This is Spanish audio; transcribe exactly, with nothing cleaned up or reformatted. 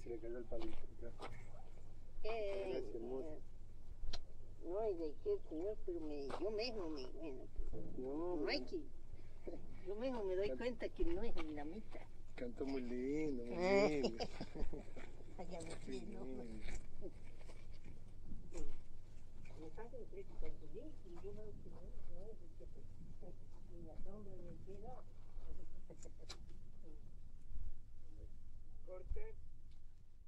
se le cayó el palito. Eh, Gracias, hermoso. no, y de qué señor, pero me, yo mismo me, bueno, No, no hay que, yo mismo me doy cuenta que no es en la mitad. Cantó muy lindo, muy Eh. lindo. Allá me Muy fui, ¿no? lindo. Me pasa el precio cuando vi y yo veo que no, no es el que ni la sombra ni el pie, no. Corte.